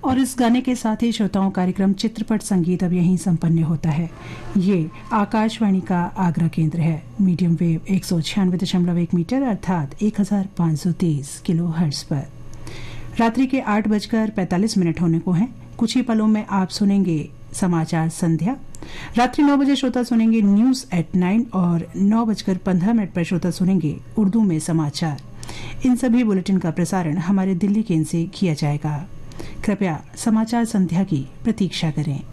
और इस गाने के साथ ही श्रोताओं कार्यक्रम चित्रपट संगीत अब यहीं संपन्न होता है। ये आकाशवाणी का आगरा केंद्र है। मीडियम वेव 196.1 मीटर अर्थात 1530 किलो हर्ट्ज पर। रात्रि के 8:45 होने को हैं। कुछ ही पलों में आप सुनेंगे समाचार संध्या। रात्रि 9 बजे श्रोता सुनेंगे न्यूज एट 9 और 9:15 पर श्रोता सुनेंगे उर्दू में समाचार। इन सभी बुलेटिन का प्रसारण हमारे दिल्ली केंद्र से किया जाएगा। कृपया समाचार संध्या की प्रतीक्षा करें।